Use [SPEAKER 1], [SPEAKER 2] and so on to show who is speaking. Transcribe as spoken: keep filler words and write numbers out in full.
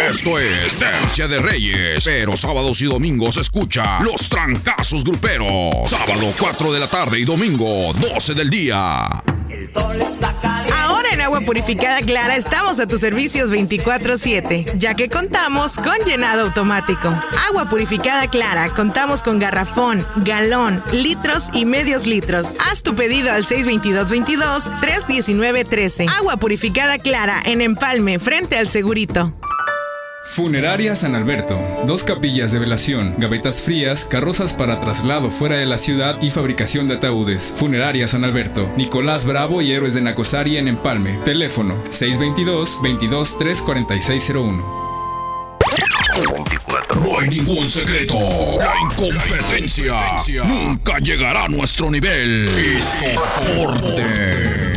[SPEAKER 1] Esto es Tercia de Reyes, pero sábados y domingos escucha Los Trancazos Gruperos. Sábado cuatro de la tarde y domingo doce del día.
[SPEAKER 2] El sol está caliente.
[SPEAKER 3] Ahora en Agua Purificada Clara estamos a tus servicios veinticuatro siete, ya que contamos con llenado automático. Agua Purificada Clara, contamos con garrafón, galón, litros y medios litros. Haz tu pedido al seis veintidós veintidós, tres diecinueve trece. Agua Purificada Clara en Empalme, frente al Segurito.
[SPEAKER 4] Funeraria San Alberto. Dos capillas de velación, gavetas frías, carrozas para traslado fuera de la ciudad y fabricación de ataúdes. Funeraria San Alberto. Nicolás Bravo y Héroes de Nacosari en Empalme. Teléfono seis veintidós veintidós tres cuarenta y seis cero uno.
[SPEAKER 1] No hay ningún secreto. La incompetencia nunca llegará a nuestro nivel. Y soporte.